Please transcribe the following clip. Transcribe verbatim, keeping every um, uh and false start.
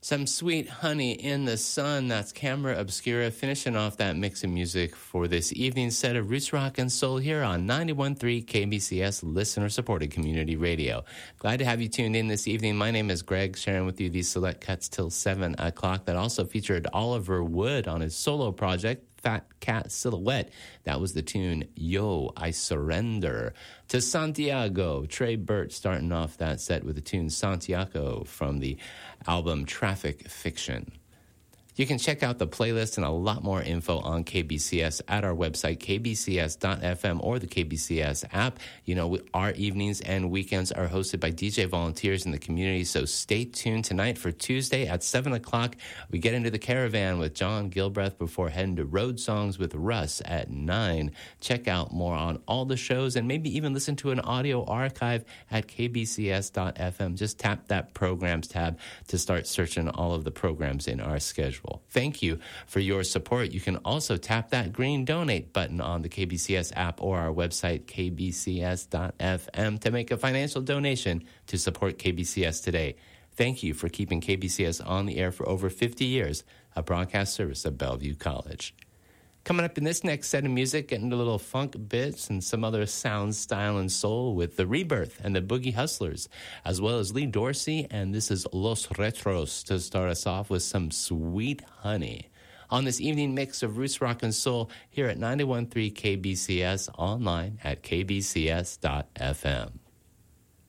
Some Sweet Honey in the Sun. That's Camera Obscura finishing off that mix of music for this evening's set of Roots Rock and Soul here on ninety-one point three K B C S listener-supported community radio. Glad to have you tuned in this evening. My name is Greg, sharing with you these select cuts till seven o'clock that also featured Oliver Wood on his solo project, Fat Cat Silhouette. That was the tune Yo, I Surrender. To Santiago, Trey Burt starting off that set with the tune Santiago from the album Traffic Fiction. You can check out the playlist and a lot more info on K B C S at our website, k b c s dot f m, or the K B C S app. You know, we, our evenings and weekends are hosted by D J volunteers in the community, so stay tuned tonight for Tuesday at seven o'clock. We get into the Caravan with John Gilbreth before heading to Road Songs with Russ at nine. Check out more on all the shows and maybe even listen to an audio archive at k b c s dot f m. Just tap that Programs tab to start searching all of the programs in our schedule. Thank you for your support. You can also tap that green donate button on the K B C S app or our website, k b c s dot f m, to make a financial donation to support K B C S today. Thank you for keeping K B C S on the air for over fifty years, a broadcast service of Bellevue College. Coming up in this next set of music, getting a little funk bits and some other sound, style, and soul with The Rebirth and the Boogie Hustlers, as well as Lee Dorsey, and this is Los Retros to start us off with some Sweet Honey. On this evening mix of Roots Rock and Soul here at ninety-one point three K B C S, online at k b c s dot f m.